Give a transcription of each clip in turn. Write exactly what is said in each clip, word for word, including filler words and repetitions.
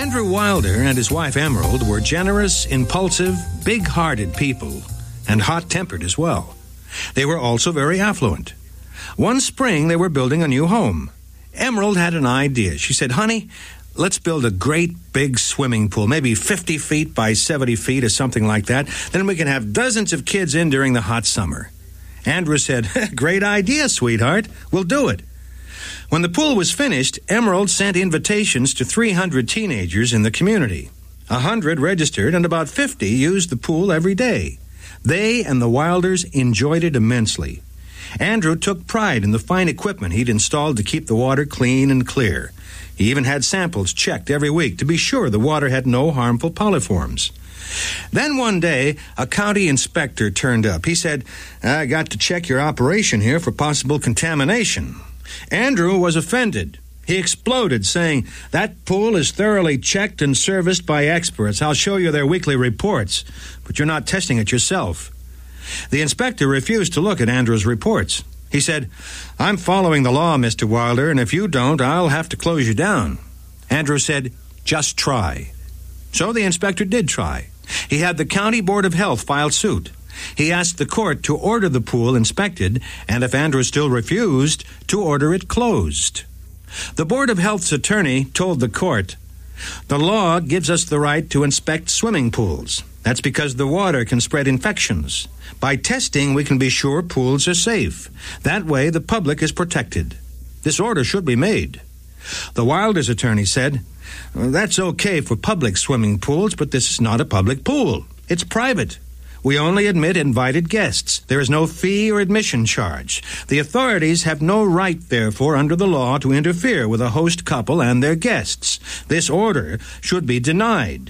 Andrew Wilder and his wife Emerald were generous, impulsive, big-hearted people, and hot-tempered as well. They were also very affluent. One spring, they were building a new home. Emerald had an idea. She said, "Honey, let's build a great big swimming pool, maybe fifty feet by seventy feet or something like that. Then we can have dozens of kids in during the hot summer." Andrew said, "Great idea, sweetheart. We'll do it." When the pool was finished, Emerald sent invitations to three hundred teenagers in the community. A hundred registered, and about fifty used the pool every day. They and the Wilders enjoyed it immensely. Andrew took pride in the fine equipment he'd installed to keep the water clean and clear. He even had samples checked every week to be sure the water had no harmful polyforms. Then one day, a county inspector turned up. He said, "I got to check your operation here for possible contamination." Andrew was offended. He exploded, saying, "That pool is thoroughly checked and serviced by experts. I'll show you their weekly reports, but you're not testing it yourself." The inspector refused to look at Andrew's reports. He said, "I'm following the law, Mister Wilder, and if you don't, I'll have to close you down." Andrew said, "Just try." So the inspector did try. He had the County Board of Health file suit. He asked the court to order the pool inspected, and if Andrew still refused, to order it closed. The Board of Health's attorney told the court, "The law gives us the right to inspect swimming pools. That's because the water can spread infections. By testing, we can be sure pools are safe. That way, the public is protected. This order should be made." The Wilders' attorney said, "Well, that's okay for public swimming pools, but this is not a public pool. It's private. We only admit invited guests. There is no fee or admission charge. The authorities have no right, therefore, under the law, to interfere with a host couple and their guests. This order should be denied."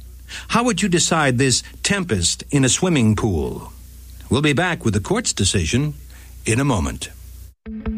How would you decide this tempest in a swimming pool? We'll be back with the court's decision in a moment.